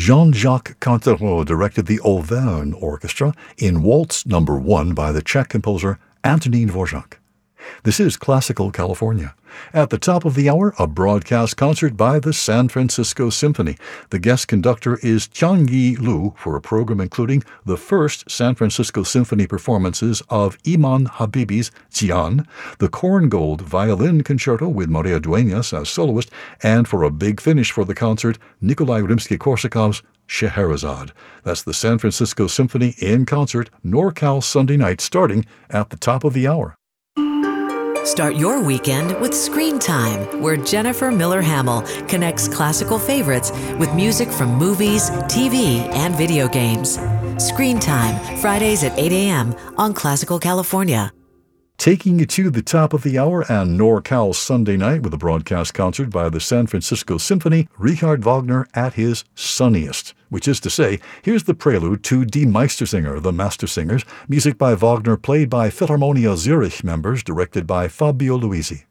Jean-Jacques Cantereau directed the Auvergne Orchestra in Waltz No. 1 by the Czech composer Antonín Dvořák. This is Classical California. At the top of the hour, a broadcast concert by the San Francisco Symphony. The guest conductor is Tianyi Liu for a program including the first San Francisco Symphony performances of Iman Habibi's Tian, the Korngold Violin Concerto with Maria Dueñas as soloist, and for a big finish for the concert, Nikolai Rimsky-Korsakov's Scheherazade. That's the San Francisco Symphony in concert, NorCal Sunday night, starting at the top of the hour. Start your weekend with Screen Time, where Jennifer Miller Hamill connects classical favorites with music from movies, TV, and video games. Screen Time, Fridays at 8 a.m. on Classical California. Taking you to the top of the hour and NorCal Sunday night with a broadcast concert by the San Francisco Symphony, Richard Wagner at his sunniest. Which is to say, here's the prelude to Die Meistersinger, the Master Singers, music by Wagner played by Philharmonia Zurich members, directed by Fabio Luisi.